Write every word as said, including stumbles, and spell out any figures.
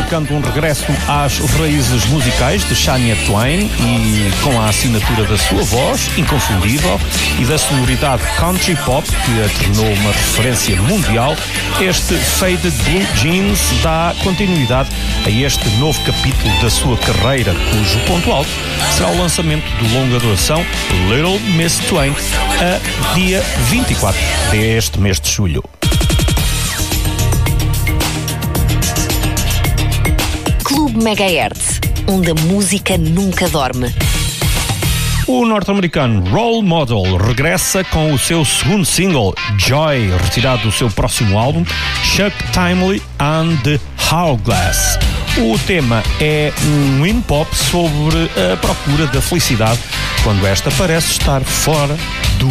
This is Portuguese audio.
marcando um regresso às raízes musicais de Shania Twain e com a assinatura da sua voz, inconfundível, e da sonoridade country pop que a tornou uma referência mundial, este Faded Blue Jeans dá continuidade a este novo capítulo da sua carreira, cujo ponto alto será o lançamento do longa duração Little Miss Twain a dia vinte e quatro deste mês de julho. Clube Megahertz, onde a música nunca dorme. O norte-americano Role Model regressa com o seu segundo single, Joy, retirado do seu próximo álbum, Chuck Timely and the Hourglass. O tema é um indie-pop sobre a procura da felicidade quando esta parece estar fora do